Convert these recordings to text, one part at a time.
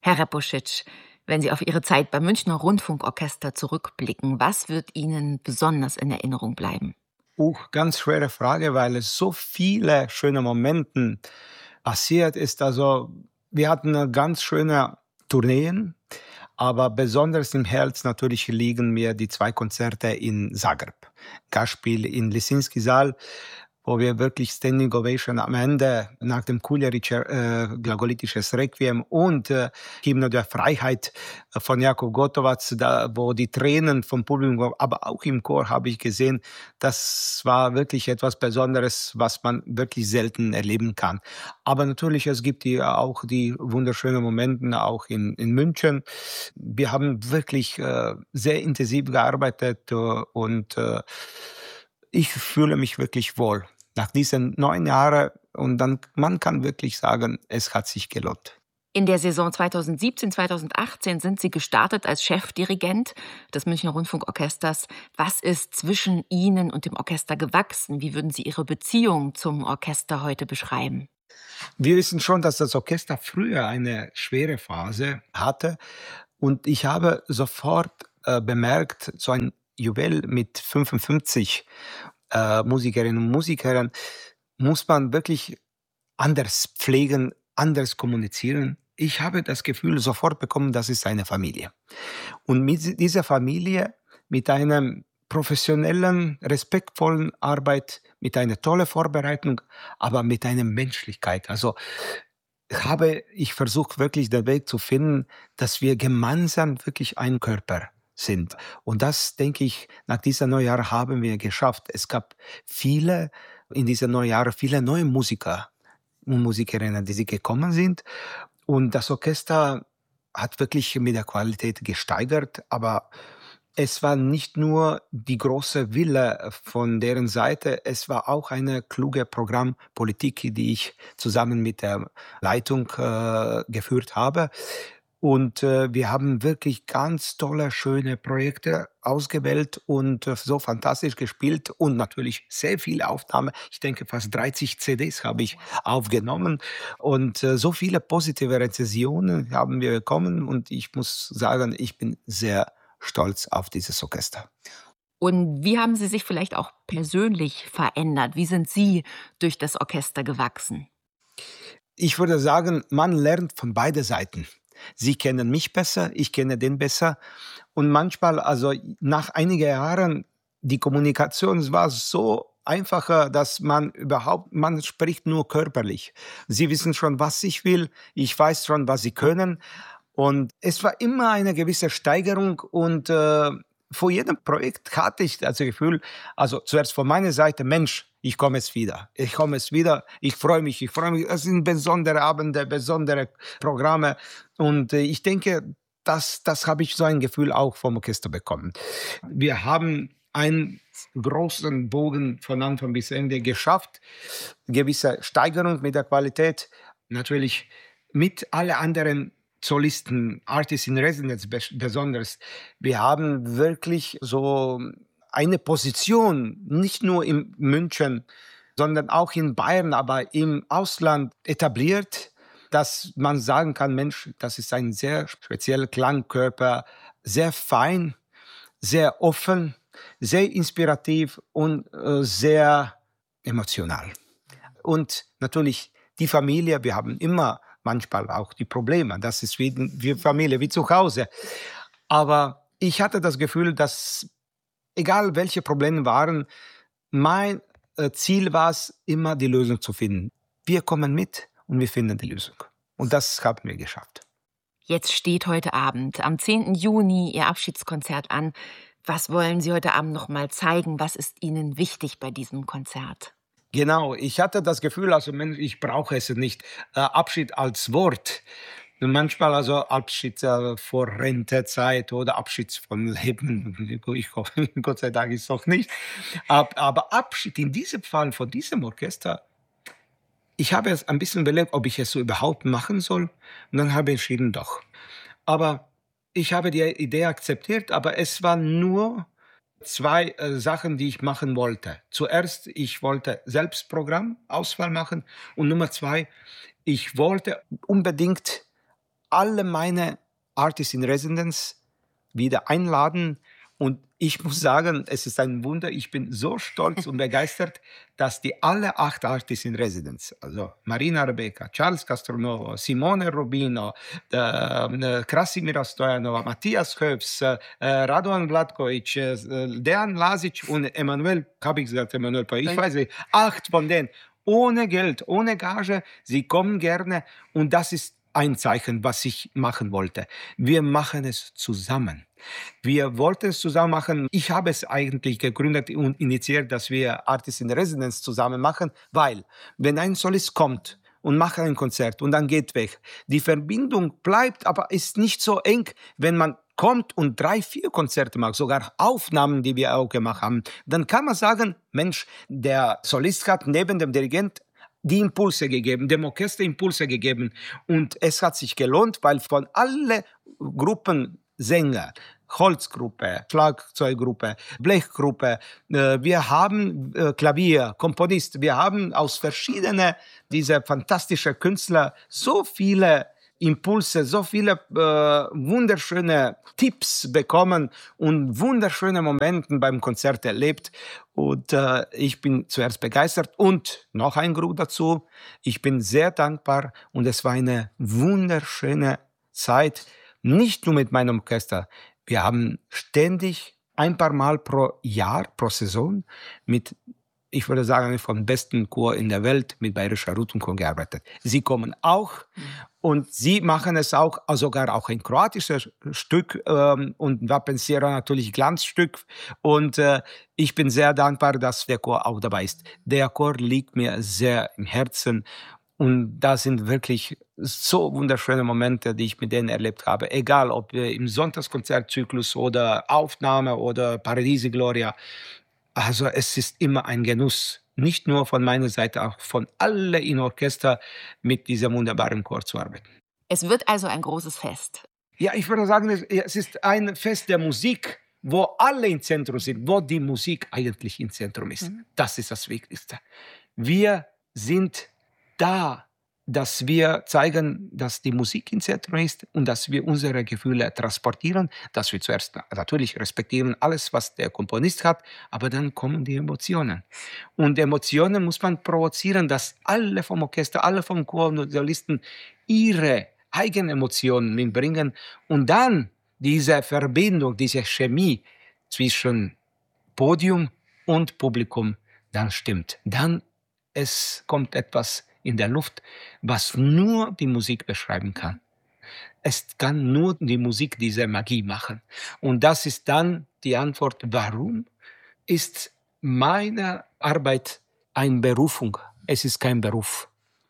Herr Repuschitsch, wenn Sie auf Ihre Zeit beim Münchner Rundfunkorchester zurückblicken, was wird Ihnen besonders in Erinnerung bleiben? Ganz schwere Frage, weil es so viele schöne Momenten passiert ist. Also, wir hatten ganz schöne Tourneen, aber besonders im Herz natürlich liegen mir die 2 Konzerte in Zagreb. Gastspiel in Lisinski-Saal, wo wir wirklich Standing Ovation am Ende nach dem glagolitisches Requiem und Hymne der Freiheit von Jakob Gotovac, da wo die Tränen vom Publikum, aber auch im Chor habe ich gesehen, das war wirklich etwas Besonderes, was man wirklich selten erleben kann. Aber natürlich, es gibt auch die wunderschönen Momente auch in München. Wir haben wirklich sehr intensiv gearbeitet und ich fühle mich wirklich wohl nach diesen 9 Jahren und dann man kann wirklich sagen, es hat sich gelohnt. In der Saison 2017/2018 sind Sie gestartet als Chefdirigent des Münchner Rundfunkorchesters. Was ist zwischen Ihnen und dem Orchester gewachsen? Wie würden Sie Ihre Beziehung zum Orchester heute beschreiben? Wir wissen schon, dass das Orchester früher eine schwere Phase hatte und ich habe sofort bemerkt, so ein Juwel mit 55 Musikerinnen und Musikern muss man wirklich anders pflegen, anders kommunizieren. Ich habe das Gefühl sofort bekommen, das ist eine Familie. Und mit dieser Familie, mit einem professionellen, respektvollen Arbeit, mit einer tollen Vorbereitung, aber mit einer Menschlichkeit. Also habe ich versucht, wirklich den Weg zu finden, dass wir gemeinsam wirklich ein Körper sind. Und das, denke ich, nach dieser Neujahr haben wir geschafft. Es gab viele in diesen Neujahren, viele neue Musiker und Musikerinnen, die sie gekommen sind. Und das Orchester hat wirklich mit der Qualität gesteigert, aber es war nicht nur die große Wille von deren Seite, es war auch eine kluge Programmpolitik, die ich zusammen mit der Leitung geführt habe. Und wir haben wirklich ganz tolle, schöne Projekte ausgewählt und so fantastisch gespielt und natürlich sehr viele Aufnahmen. Ich denke, fast 30 CDs habe ich aufgenommen und so viele positive Rezensionen haben wir bekommen und ich muss sagen, ich bin sehr stolz auf dieses Orchester. Und wie haben Sie sich vielleicht auch persönlich verändert? Wie sind Sie durch das Orchester gewachsen? Ich würde sagen, man lernt von beiden Seiten. Sie kennen mich besser, ich kenne den besser. Und manchmal, also nach einigen Jahren, die Kommunikation war so einfacher, dass man spricht nur körperlich. Sie wissen schon, was ich will, ich weiß schon, was sie können. Und es war immer eine gewisse Steigerung und vor jedem Projekt hatte ich das Gefühl, also zuerst von meiner Seite, Mensch, ich komme es wieder. Ich komme es wieder. Ich freue mich, ich freue mich. Es sind besondere Abende, besondere Programme. Und ich denke, das habe ich so ein Gefühl auch vom Orchester bekommen. Wir haben einen großen Bogen von Anfang bis Ende geschafft. Gewisse Steigerung mit der Qualität. Natürlich mit alle anderen Solisten, Artists in Residence besonders. Wir haben wirklich so eine Position, nicht nur in München, sondern auch in Bayern, aber im Ausland etabliert, dass man sagen kann, Mensch, das ist ein sehr spezieller Klangkörper, sehr fein, sehr offen, sehr inspirativ und sehr emotional. Und natürlich die Familie, wir haben immer manchmal auch die Probleme. Das ist wie Familie, wie zu Hause. Aber ich hatte das Gefühl, dass egal welche Probleme waren, mein Ziel war es, immer die Lösung zu finden. Wir kommen mit und wir finden die Lösung. Und das haben wir geschafft. Jetzt steht heute Abend, am 10. Juni, Ihr Abschiedskonzert an. Was wollen Sie heute Abend noch mal zeigen? Was ist Ihnen wichtig bei diesem Konzert? Genau, ich hatte das Gefühl, also Mensch, ich brauche es nicht. Abschied als Wort. Manchmal also Abschied vor Rentezeit oder Abschied von Leben. Ich hoffe, Gott sei Dank ist noch nicht. Aber Abschied in diesem Fall von diesem Orchester, ich habe es ein bisschen überlegt, ob ich es so überhaupt machen soll. Und dann habe ich entschieden, doch. Aber ich habe die Idee akzeptiert, aber es war nur 2 Sachen, die ich machen wollte. Zuerst, ich wollte selbst Programmauswahl machen und Nummer 2, ich wollte unbedingt alle meine Artists in Residence wieder einladen. Und ich muss sagen, es ist ein Wunder, ich bin so stolz und begeistert, dass die alle 8 Artists in Residence, also Marina Rebecca, Charles Castronovo, Simone Rubino, Krasimira Stojanova, Matthias Höfs, Radovan Vlatkovic, Dejan Lazic und Emanuel, habe ich gesagt, Emanuel, ich weiß nicht, 8 von denen, ohne Geld, ohne Gage, sie kommen gerne und das ist ein Zeichen, was ich machen wollte. Wir machen es zusammen. Wir wollten es zusammen machen. Ich habe es eigentlich gegründet und initiiert, dass wir Artists in Residence zusammen machen, weil wenn ein Solist kommt und macht ein Konzert und dann geht weg, die Verbindung bleibt, aber ist nicht so eng, wenn man kommt und 3, 4 Konzerte macht, sogar Aufnahmen, die wir auch gemacht haben, dann kann man sagen, Mensch, der Solist hat neben dem Dirigent die Impulse gegeben, dem Orchester Impulse gegeben. Und es hat sich gelohnt, weil von allen Gruppen Sänger, Holzgruppe, Schlagzeuggruppe, Blechgruppe, wir haben Klavier, Komponist, wir haben aus verschiedenen dieser fantastischen Künstler so viele Impulse, so viele wunderschöne Tipps bekommen und wunderschöne Momente beim Konzert erlebt. Und ich bin zuerst begeistert. Und noch ein Grund dazu, ich bin sehr dankbar und es war eine wunderschöne Zeit, nicht nur mit meinem Orchester. Wir haben ständig ein paar Mal pro Jahr, pro Saison mit, ich würde sagen, vom besten Chor in der Welt mit Bayerischer Rundfunkchor gearbeitet. Sie kommen auch und sie machen es auch, sogar auch ein kroatisches Stück und Vapensiera natürlich Glanzstück. Und ich bin sehr dankbar, dass der Chor auch dabei ist. Der Chor liegt mir sehr im Herzen. Und das sind wirklich so wunderschöne Momente, die ich mit denen erlebt habe. Egal, ob im Sonntagskonzertzyklus oder Aufnahme oder Paradiesi Gloria. Also es ist immer ein Genuss, nicht nur von meiner Seite, auch von allen im Orchester mit diesem wunderbaren Chor zu arbeiten. Es wird also ein großes Fest. Ja, ich würde sagen, es ist ein Fest der Musik, wo alle im Zentrum sind, wo die Musik eigentlich im Zentrum ist. Das ist das Wichtigste. Wir sind da, dass wir zeigen, dass die Musik im Zentrum ist und dass wir unsere Gefühle transportieren, dass wir zuerst natürlich respektieren alles, was der Komponist hat, aber dann kommen die Emotionen. Und Emotionen muss man provozieren, dass alle vom Orchester, alle vom Chor und Solisten ihre eigenen Emotionen mitbringen und dann diese Verbindung, diese Chemie zwischen Podium und Publikum dann stimmt. Dann es kommt etwas in der Luft, was nur die Musik beschreiben kann. Es kann nur die Musik diese Magie machen. Und das ist dann die Antwort, warum ist meine Arbeit eine Berufung? Es ist kein Beruf.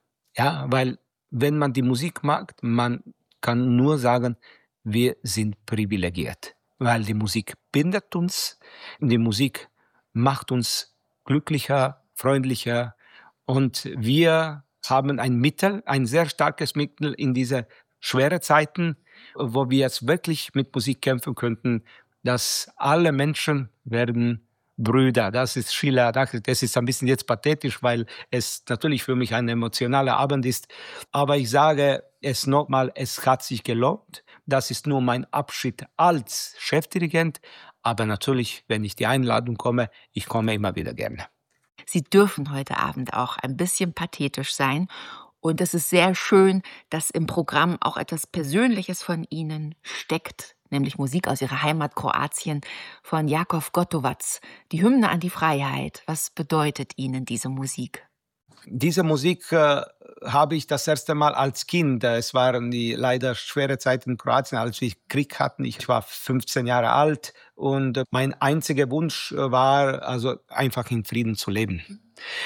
Ja, weil wenn man die Musik mag, man kann nur sagen, wir sind privilegiert. Weil die Musik bindet uns, die Musik macht uns glücklicher, freundlicher, und wir haben ein Mittel, ein sehr starkes Mittel in diese schweren Zeiten, wo wir jetzt wirklich mit Musik kämpfen könnten, dass alle Menschen werden Brüder. Das ist Schiller. Das ist ein bisschen jetzt pathetisch, weil es natürlich für mich ein emotionaler Abend ist. Aber ich sage es nochmal, es hat sich gelohnt. Das ist nur mein Abschied als Chefdirigent. Aber natürlich, wenn ich die Einladung komme, ich komme immer wieder gerne. Sie dürfen heute Abend auch ein bisschen pathetisch sein. Und es ist sehr schön, dass im Programm auch etwas Persönliches von Ihnen steckt, nämlich Musik aus Ihrer Heimat Kroatien von Jakov Gotovac, die Hymne an die Freiheit. Was bedeutet Ihnen diese Musik? Diese Musik habe ich das erste Mal als Kind. Es waren die leider schwere Zeiten in Kroatien, als wir Krieg hatten. Ich war 15 Jahre alt und mein einziger Wunsch war, also einfach in Frieden zu leben.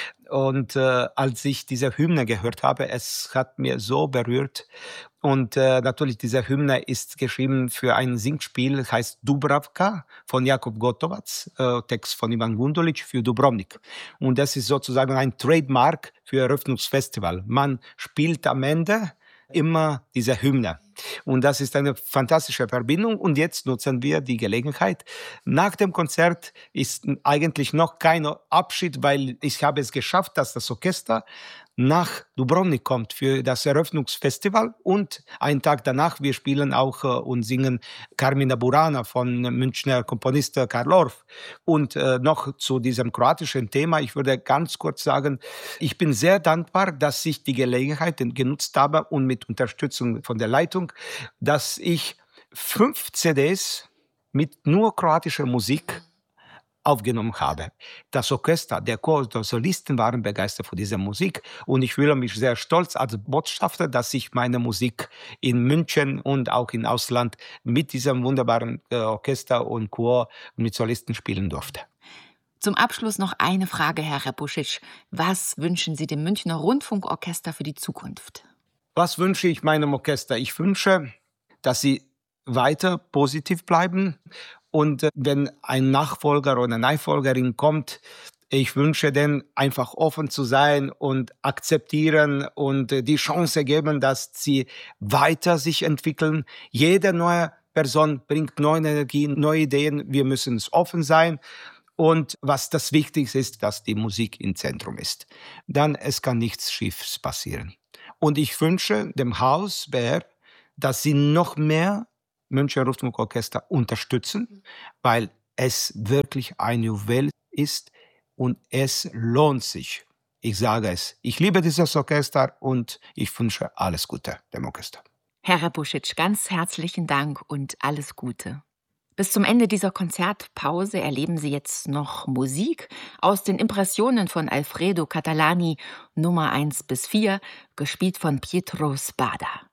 Und als ich diese Hymne gehört habe, es hat mir so berührt. Und natürlich, diese Hymne ist geschrieben für ein Singspiel, heißt Dubravka von Jakov Gotovac, Text von Ivan Gundulic für Dubrovnik. Und das ist sozusagen ein Trademark für Eröffnungsfestival. Man spielt am Ende immer diese Hymne. Und das ist eine fantastische Verbindung. Und jetzt nutzen wir die Gelegenheit. Nach dem Konzert ist eigentlich noch kein Abschied, weil ich habe es geschafft, dass das Orchester nach Dubrovnik kommt für das Eröffnungsfestival und einen Tag danach, wir spielen auch und singen Carmina Burana von Münchner Komponist Karl Orff. Und noch zu diesem kroatischen Thema, ich würde ganz kurz sagen, ich bin sehr dankbar, dass ich die Gelegenheit genutzt habe und mit Unterstützung von der Leitung, dass ich 5 CDs mit nur kroatischer Musik aufgenommen habe. Das Orchester, der Chor, die Solisten waren begeistert von dieser Musik und ich fühle mich sehr stolz als Botschafter, dass ich meine Musik in München und auch im Ausland mit diesem wunderbaren Orchester und Chor mit Solisten spielen durfte. Zum Abschluss noch eine Frage, Herr Repušić. Was wünschen Sie dem Münchner Rundfunkorchester für die Zukunft? Was wünsche ich meinem Orchester? Ich wünsche, dass sie weiter positiv bleiben und wenn ein Nachfolger oder eine Nachfolgerin kommt, ich wünsche denen einfach offen zu sein und akzeptieren und die Chance geben, dass sie weiter sich entwickeln. Jede neue Person bringt neue Energien, neue Ideen. Wir müssen offen sein. Und was das Wichtigste ist, dass die Musik im Zentrum ist. Dann es kann nichts Schiefes passieren. Und ich wünsche dem Haus BR, dass sie noch mehr Münchner Rundfunkorchester unterstützen, weil es wirklich ein Juwel ist und es lohnt sich. Ich sage es, ich liebe dieses Orchester und ich wünsche alles Gute dem Orchester. Herr Repušić, ganz herzlichen Dank und alles Gute. Bis zum Ende dieser Konzertpause erleben Sie jetzt noch Musik aus den Impressionen von Alfredo Catalani Nummer 1 bis 4, gespielt von Pietro Spada.